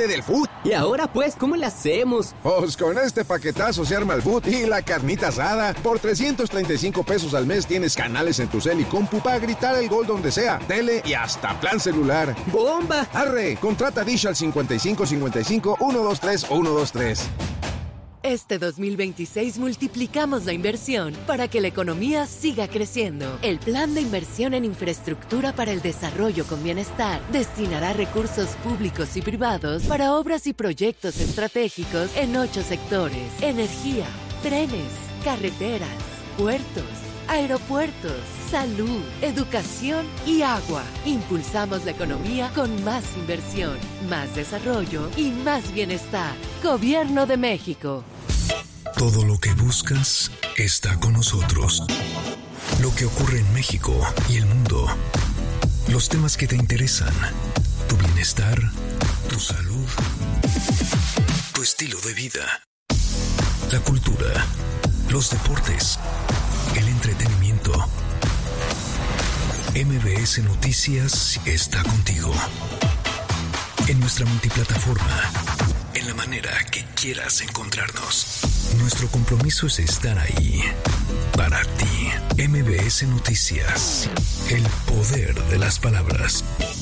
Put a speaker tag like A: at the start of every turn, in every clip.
A: viene del food.
B: Y ahora pues, ¿cómo le hacemos?
A: Pues con este paquetazo se arma el food y la carnita asada. Por 335 pesos al mes tienes canales en tu cel y compu para gritar el gol donde sea, tele y hasta plan celular.
B: ¡Bomba!
A: ¡Arre! Contrata Dish al 5555 123 123.
C: Este 2026 multiplicamos la inversión para que la economía siga creciendo. El Plan de Inversión en Infraestructura para el Desarrollo con Bienestar destinará recursos públicos y privados para obras y proyectos estratégicos en 8 sectores: energía, trenes, carreteras, puertos, aeropuertos, salud, educación y agua. Impulsamos la economía con más inversión, más desarrollo y más bienestar. Gobierno de México.
D: Todo lo que buscas está con nosotros. Lo que ocurre en México y el mundo. Los temas que te interesan. Tu bienestar, tu salud, tu estilo de vida. La cultura, los deportes, el entretenimiento. MBS Noticias está contigo. En nuestra multiplataforma, en la manera que quieras encontrarnos. Nuestro compromiso es estar ahí para ti. MBS Noticias, el poder de las palabras.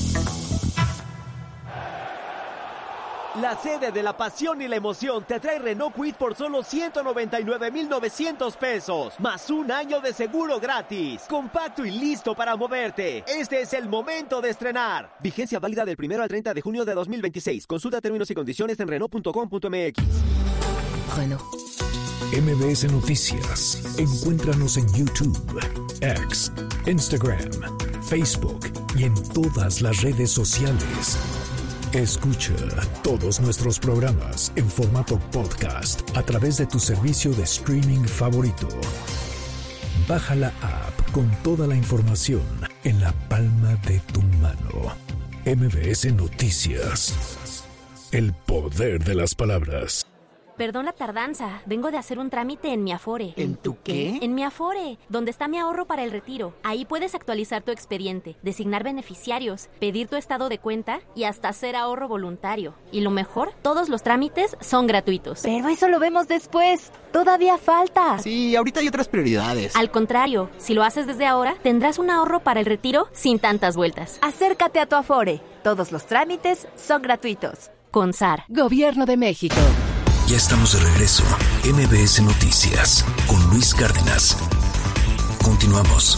E: La sede de la pasión y la emoción te trae Renault Kwid por solo 199,900 pesos, más un año de seguro gratis. Compacto y listo para moverte. Este es el momento de estrenar. Vigencia válida del 1 al 30 de junio de 2026. Consulta términos y condiciones en Renault.com.mx.
C: Renault.
D: MBS Noticias. Encuéntranos en YouTube, X, Instagram, Facebook y en todas las redes sociales. Escucha todos nuestros programas en formato podcast a través de tu servicio de streaming favorito. Baja la app con toda la información en la palma de tu mano. MBS Noticias. El poder de las palabras.
F: Perdón la tardanza, vengo de hacer un trámite en mi Afore.
E: ¿En tu qué?
F: En mi Afore, donde está mi ahorro para el retiro. Ahí puedes actualizar tu expediente, designar beneficiarios, pedir tu estado de cuenta y hasta hacer ahorro voluntario. Y lo mejor, todos los trámites son gratuitos.
G: Pero eso lo vemos después. Todavía falta.
H: Sí, ahorita hay otras prioridades.
F: Al contrario, si lo haces desde ahora, tendrás un ahorro para el retiro sin tantas vueltas.
G: Acércate a tu Afore. Todos los trámites son gratuitos.
F: Con SAR.
C: Gobierno de México.
D: Ya estamos de regreso. MBS Noticias con Luis Cárdenas. Continuamos.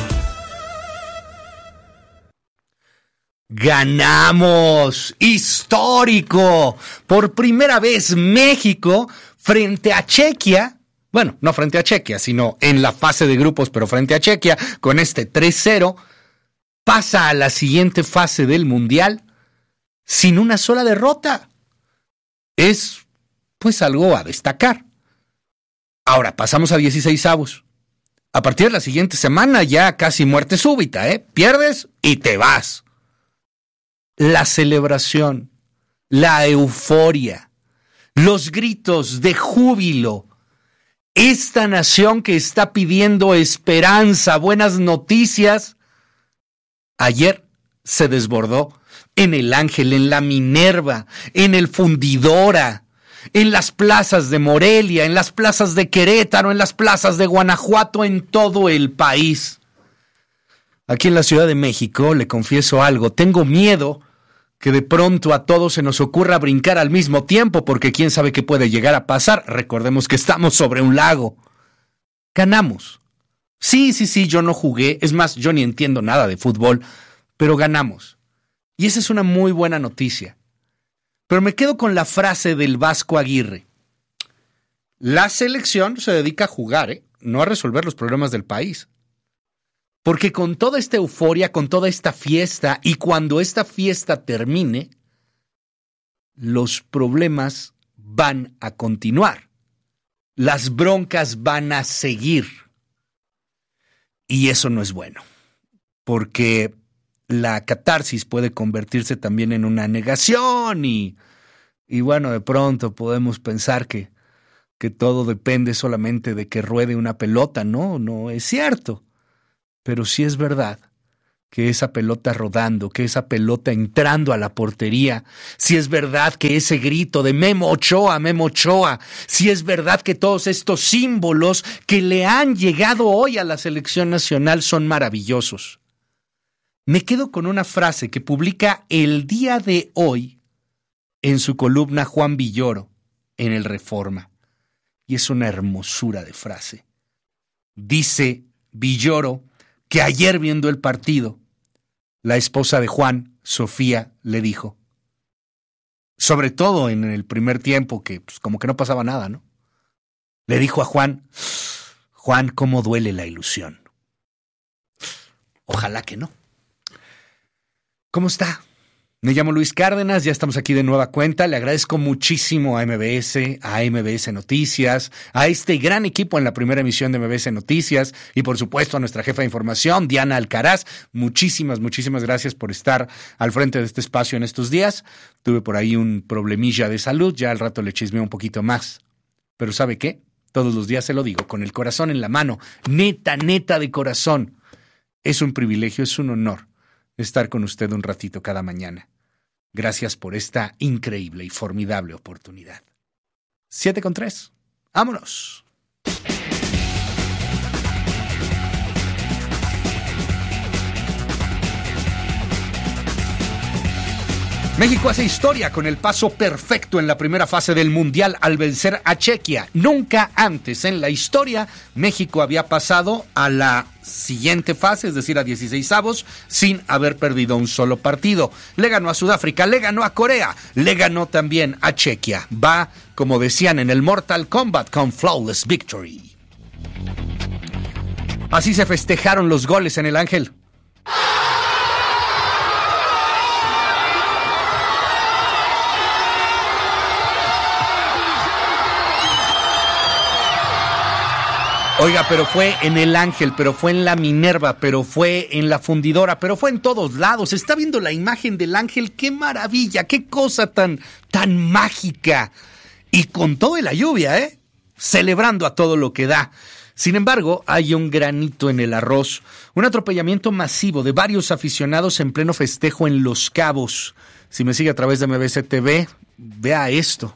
I: ¡Ganamos! ¡Histórico! Por primera vez México frente a Chequia. Bueno, no frente a Chequia, sino en la fase de grupos, pero frente a Chequia, con este 3-0, pasa a la siguiente fase del Mundial sin una sola derrota. Es pues algo a destacar. Ahora pasamos a 16avos. A partir de la siguiente semana ya casi muerte súbita, Pierdes y te vas. La celebración, la euforia, los gritos de júbilo. Esta nación que está pidiendo esperanza, buenas noticias, ayer se desbordó en el Ángel, en la Minerva, en el Fundidora, en las plazas de Morelia, en las plazas de Querétaro, en las plazas de Guanajuato, en todo el país. Aquí en la Ciudad de México, le confieso algo, tengo miedo que de pronto a todos se nos ocurra brincar al mismo tiempo, porque quién sabe qué puede llegar a pasar. Recordemos que estamos sobre un lago. Ganamos. Sí, yo no jugué, es más, yo ni entiendo nada de fútbol, pero ganamos. Y esa es una muy buena noticia. Pero me quedo con la frase del Vasco Aguirre. La selección se dedica a jugar, no a resolver los problemas del país. Porque con toda esta euforia, con toda esta fiesta, y cuando esta fiesta termine, los problemas van a continuar. Las broncas van a seguir. Y eso no es bueno. Porque la catarsis puede convertirse también en una negación y bueno, de pronto podemos pensar que todo depende solamente de que ruede una pelota. No es cierto. Pero sí es verdad que esa pelota rodando, que esa pelota entrando a la portería, si es verdad que ese grito de Memo Ochoa, si es verdad que todos estos símbolos que le han llegado hoy a la selección nacional son maravillosos. Me quedo con una frase que publica el día de hoy en su columna Juan Villoro en el Reforma, y es una hermosura de frase. Dice Villoro que ayer viendo el partido, la esposa de Juan, Sofía, le dijo, sobre todo en el primer tiempo, que pues, como que no pasaba nada, ¿no? Le dijo a Juan, cómo duele la ilusión. Ojalá que no. ¿Cómo está? Me llamo Luis Cárdenas, ya estamos aquí de nueva cuenta. Le agradezco muchísimo a MBS Noticias, a este gran equipo en la primera emisión de MBS Noticias y por supuesto a nuestra jefa de información, Diana Alcaraz. Muchísimas gracias por estar al frente de este espacio en estos días. Tuve por ahí un problemilla de salud, ya al rato le chismeo un poquito más. Pero ¿sabe qué? Todos los días se lo digo, con el corazón en la mano, neta de corazón. Es un privilegio, es un honor estar con usted un ratito cada mañana. Gracias por esta increíble y formidable oportunidad. 7:03. ¡Vámonos! México hace historia con el paso perfecto en la primera fase del Mundial al vencer a Chequia. Nunca antes en la historia México había pasado a la siguiente fase, es decir, a 16avos, sin haber perdido un solo partido. Le ganó a Sudáfrica, le ganó a Corea, le ganó también a Chequia. Va, como decían en el Mortal Kombat, con flawless victory. Así se festejaron los goles en el Ángel. Oiga, pero fue en el Ángel, pero fue en la Minerva, pero fue en la Fundidora, pero fue en todos lados. Está viendo la imagen del Ángel, qué maravilla, qué cosa tan mágica. Y con toda la lluvia, celebrando a todo lo que da. Sin embargo, hay un granito en el arroz, un atropellamiento masivo de varios aficionados en pleno festejo en Los Cabos. Si me sigue a través de MBC TV, vea esto.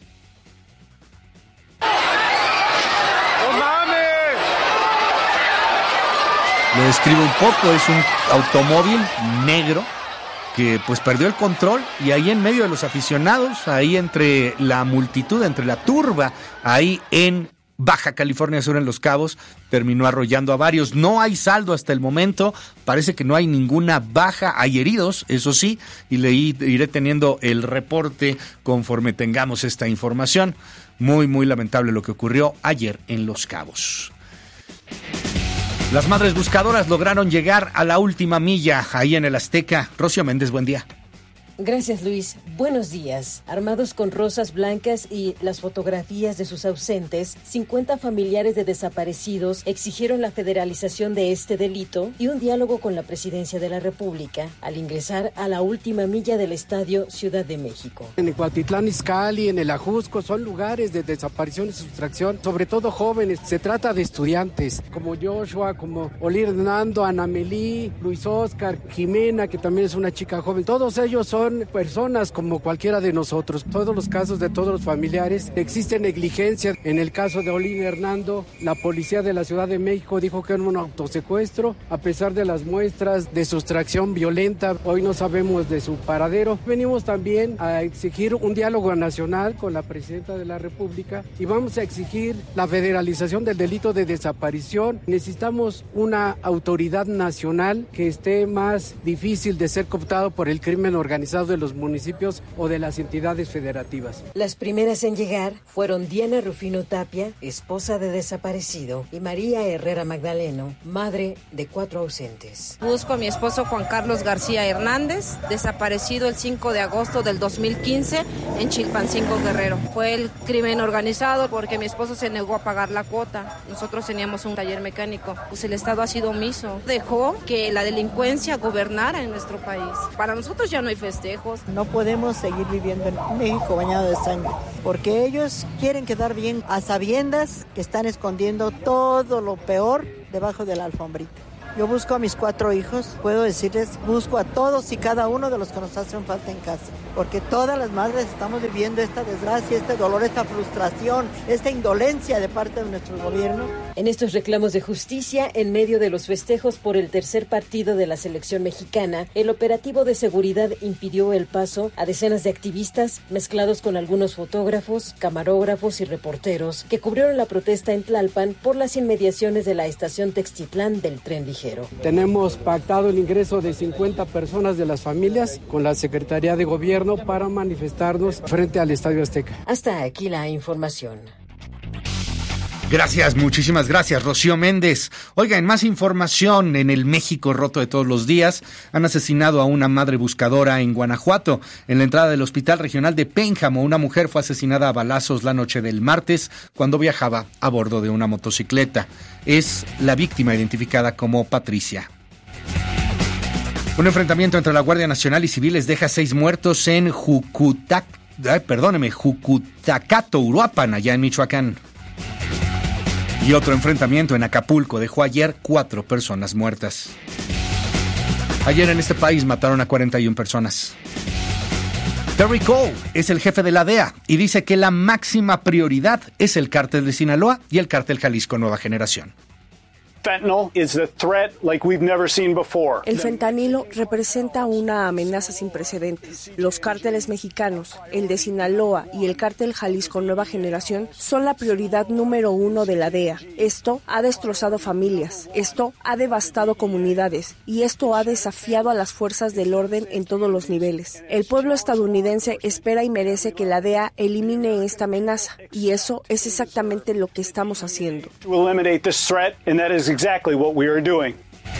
I: Le describo un poco, es un automóvil negro que pues perdió el control y ahí en medio de los aficionados, ahí entre la multitud, entre la turba, ahí en Baja California Sur en Los Cabos, terminó arrollando a varios. No hay saldo hasta el momento, parece que no hay ninguna baja, hay heridos, eso sí, y le iré teniendo el reporte conforme tengamos esta información. Muy lamentable lo que ocurrió ayer en Los Cabos. Las madres buscadoras lograron llegar a la última milla ahí en el Azteca. Rocío Méndez, buen día.
J: Gracias, Luis. Buenos días. Armados con rosas blancas y las fotografías de sus ausentes, 50 familiares de desaparecidos exigieron la federalización de este delito y un diálogo con la Presidencia de la República al ingresar a la última milla del Estadio Ciudad de México.
K: En Cuautitlán Izcalli, en el Ajusco, son lugares de desaparición y sustracción, sobre todo jóvenes. Se trata de estudiantes como Joshua, como Oli Hernando, Anamelí, Luis Oscar, Jimena, que también es una chica joven. Todos ellos son personas como cualquiera de nosotros. Todos los casos de todos los familiares, existe negligencia. En el caso de Olin Hernando, la policía de la Ciudad de México dijo que era un autosecuestro, a pesar de las muestras de sustracción violenta. Hoy no sabemos de su paradero. Venimos también a exigir un diálogo nacional con la Presidenta de la República y vamos a exigir la federalización del delito de desaparición. Necesitamos una autoridad nacional que esté más difícil de ser cooptado por el crimen organizado de los municipios o de las entidades federativas.
J: Las primeras en llegar fueron Diana Rufino Tapia, esposa de desaparecido, y María Herrera Magdaleno, madre de 4 ausentes.
L: Busco a mi esposo Juan Carlos García Hernández, desaparecido el 5 de agosto del 2015 en Chilpancingo, Guerrero. Fue el crimen organizado porque mi esposo se negó a pagar la cuota. Nosotros teníamos un taller mecánico. Pues el Estado ha sido omiso. Dejó que la delincuencia gobernara en nuestro país. Para nosotros ya no hay festejos.
M: No podemos seguir viviendo en México bañado de sangre, porque ellos quieren quedar bien a sabiendas que están escondiendo todo lo peor debajo de la alfombrita. Yo busco a mis 4 hijos, puedo decirles, busco a todos y cada uno de los que nos hacen falta en casa, porque todas las madres estamos viviendo esta desgracia, este dolor, esta frustración, esta indolencia de parte de nuestro gobierno.
J: En estos reclamos de justicia, en medio de los festejos por el tercer partido de la selección mexicana, el operativo de seguridad impidió el paso a decenas de activistas mezclados con algunos fotógrafos, camarógrafos y reporteros que cubrieron la protesta en Tlalpan por las inmediaciones de la estación Textitlán del tren ligero.
K: Tenemos pactado el ingreso de 50 personas de las familias con la Secretaría de Gobierno para manifestarnos frente al Estadio Azteca.
J: Hasta aquí la información.
I: Gracias, muchísimas gracias, Rocío Méndez. Oiga, en más información, en el México roto de todos los días, han asesinado a una madre buscadora en Guanajuato. En la entrada del Hospital Regional de Pénjamo, una mujer fue asesinada a balazos la noche del martes cuando viajaba a bordo de una motocicleta. Es la víctima identificada como Patricia. Un enfrentamiento entre la Guardia Nacional y civiles deja 6 muertos en Jucutacato, Uruapan, allá en Michoacán. Y otro enfrentamiento en Acapulco dejó ayer 4 personas muertas. Ayer en este país mataron a 41 personas. Terry Cole es el jefe de la DEA y dice que la máxima prioridad es el cártel de Sinaloa y el cártel Jalisco Nueva Generación.
N: El fentanilo representa una amenaza sin precedentes. Los cárteles mexicanos, el de Sinaloa y el cártel Jalisco Nueva Generación son la prioridad número 1 de la DEA. Esto ha destrozado familias, esto ha devastado comunidades y esto ha desafiado a las fuerzas del orden en todos los niveles. El pueblo estadounidense espera y merece que la DEA elimine esta amenaza y eso es exactamente lo que estamos haciendo.
O: Exactly what we are doing.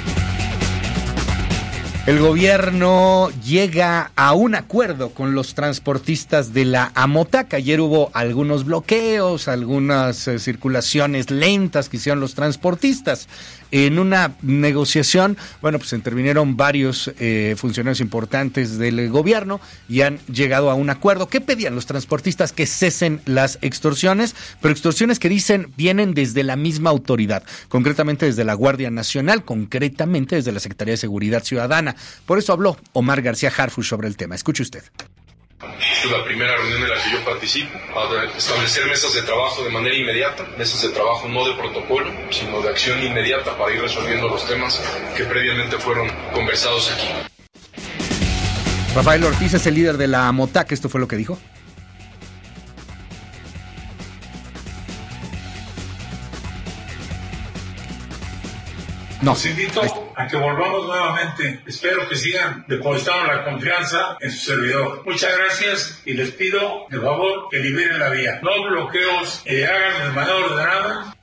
I: El gobierno llega a un acuerdo con los transportistas de la Amotac. Ayer hubo algunos bloqueos, algunas circulaciones lentas que hicieron los transportistas. En una negociación, bueno, pues intervinieron varios funcionarios importantes del gobierno y han llegado a un acuerdo. ¿Qué pedían los transportistas? Que cesen las extorsiones, pero extorsiones que dicen vienen desde la misma autoridad, concretamente desde la Guardia Nacional, concretamente desde la Secretaría de Seguridad Ciudadana. Por eso habló Omar García Harfuch sobre el tema. Escuche usted.
P: Esta es la primera reunión en la que yo participo para establecer mesas de trabajo de manera inmediata, mesas de trabajo no de protocolo, sino de acción inmediata para ir resolviendo los temas que previamente fueron conversados aquí.
I: Rafael Ortiz es el líder de la Amotac. Esto fue lo que dijo. No.
Q: Los invito a que volvamos nuevamente. Espero que sigan depositando la confianza en su servidor. Muchas gracias y les pido, de favor, que liberen la vía. No bloqueos, hagan de manera ordenada.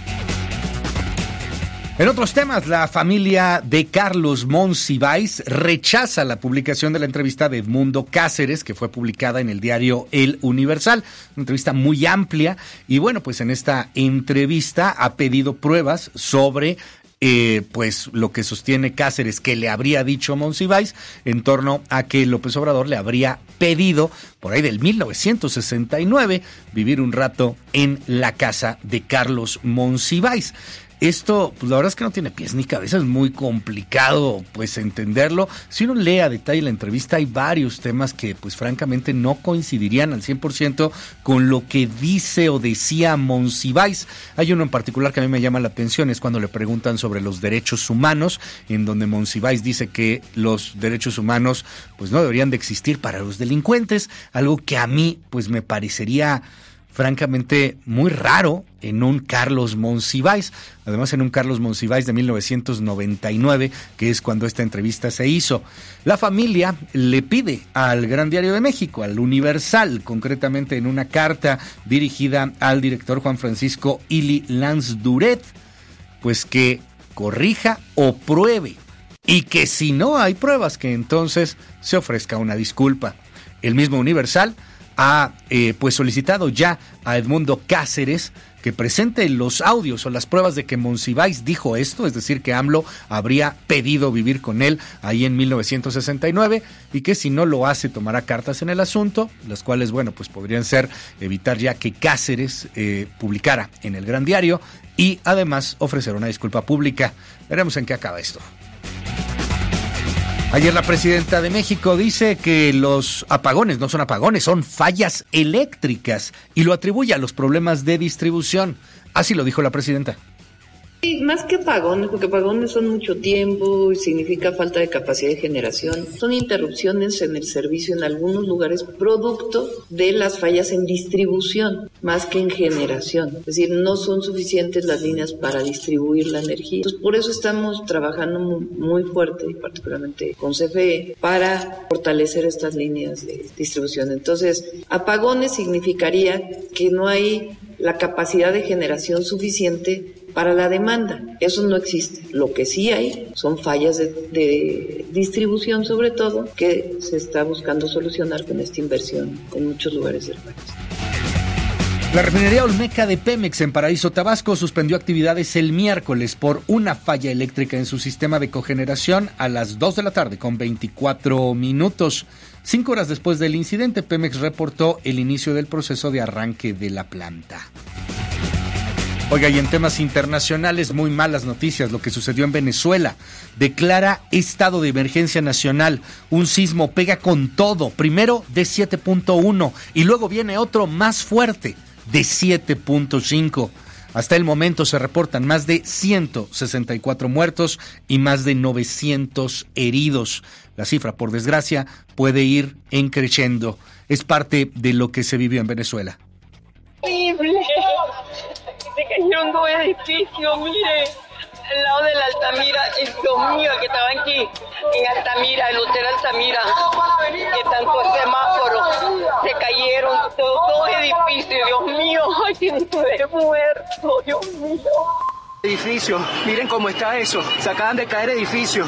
I: En otros temas, la familia de Carlos Monsiváis rechaza la publicación de la entrevista de Edmundo Cáceres, que fue publicada en el diario El Universal. Una entrevista muy amplia y bueno, pues en esta entrevista ha pedido pruebas sobre pues lo que sostiene Cáceres que le habría dicho Monsiváis en torno a que López Obrador le habría pedido por ahí del 1969 vivir un rato en la casa de Carlos Monsiváis. Esto, pues la verdad es que no tiene pies ni cabeza, es muy complicado pues entenderlo. Si uno lee a detalle la entrevista, hay varios temas que pues francamente no coincidirían al 100% con lo que dice o decía Monsiváis. Hay uno en particular que a mí me llama la atención, es cuando le preguntan sobre los derechos humanos, en donde Monsiváis dice que los derechos humanos pues no deberían de existir para los delincuentes, algo que a mí pues me parecería francamente muy raro en un Carlos Monsiváis, además en un Carlos Monsiváis de 1999, que es cuando esta entrevista se hizo. La familia le pide al Gran Diario de México, al Universal, concretamente en una carta dirigida al director Juan Francisco Ili Lansduret, pues que corrija o pruebe, y que si no hay pruebas, que entonces se ofrezca una disculpa. El mismo Universal ha pues solicitado ya a Edmundo Cáceres que presente los audios o las pruebas de que Monsiváis dijo esto, es decir, que AMLO habría pedido vivir con él ahí en 1969 y que si no lo hace tomará cartas en el asunto, las cuales, bueno, pues podrían ser evitar ya que Cáceres publicara en el Gran Diario y además ofrecer una disculpa pública. Veremos en qué acaba esto. Ayer la presidenta de México dice que los apagones no son apagones, son fallas eléctricas y lo atribuye a los problemas de distribución. Así lo dijo la presidenta.
O: Sí, más que apagones, porque apagones son mucho tiempo y significa falta de capacidad de generación. Son interrupciones en el servicio en algunos lugares producto de las fallas en distribución, más que en generación. Es decir, no son suficientes las líneas para distribuir la energía. Entonces, por eso estamos trabajando muy fuerte, y particularmente con CFE, para fortalecer estas líneas de distribución. Entonces, apagones significaría que no hay la capacidad de generación suficiente para la demanda. Eso no existe. Lo que sí hay son fallas de distribución, sobre todo, que se está buscando solucionar con esta inversión en muchos lugares del país.
I: La refinería Olmeca de Pemex en Paraíso, Tabasco, suspendió actividades el miércoles por una falla eléctrica en su sistema de cogeneración a las 2 de la tarde con 24 minutos. 5 horas después del incidente, Pemex reportó el inicio del proceso de arranque de la planta. Oiga, y en temas internacionales, muy malas noticias, lo que sucedió en Venezuela. Declara estado de emergencia nacional. Un sismo pega con todo, primero de 7.1 y luego viene otro más fuerte de 7.5. Hasta el momento se reportan más de 164 muertos y más de 900 heridos. La cifra, por desgracia, puede ir creciendo. Es parte de lo que se vivió en Venezuela.
R: Horrible. Se cayeron 2 edificios, mire, al lado de la Altamira, Dios mío, que estaban aquí, en Altamira, el Hotel Altamira, que tanto semáforos, se cayeron 2 edificios, Dios mío, ay, tiene que haber muerto, Dios mío.
S: Edificios, miren cómo está eso, se acaban de caer edificios.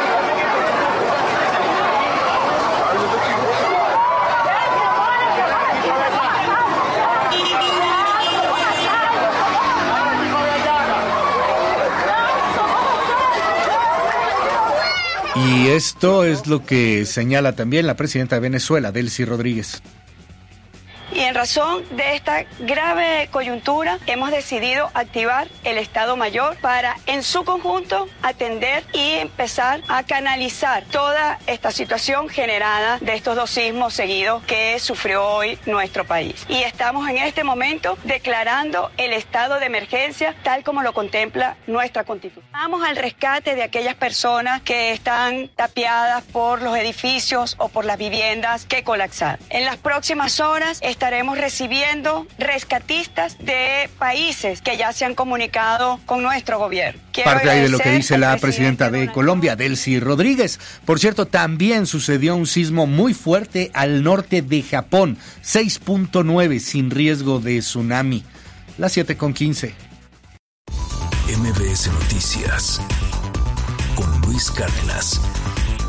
I: Y esto es lo que señala también la presidenta de Venezuela, Delcy Rodríguez.
T: Y en razón de esta grave coyuntura, hemos decidido activar el Estado Mayor para, en su conjunto, atender y empezar a canalizar toda esta situación generada de estos 2 sismos seguidos que sufrió hoy nuestro país. Y estamos en este momento declarando el estado de emergencia tal como lo contempla nuestra Constitución. Vamos al rescate de aquellas personas que están tapiadas por los edificios o por las viviendas que colapsaron. En las próximas horas estaremos recibiendo rescatistas de países que ya se han comunicado con nuestro gobierno.
I: Parte ahí de lo que dice la presidenta de Colombia, Delcy Rodríguez. Por cierto, también sucedió un sismo muy fuerte al norte de Japón, 6.9, sin riesgo de tsunami. Las 7:15.
D: MBS Noticias con Luis Cárdenas.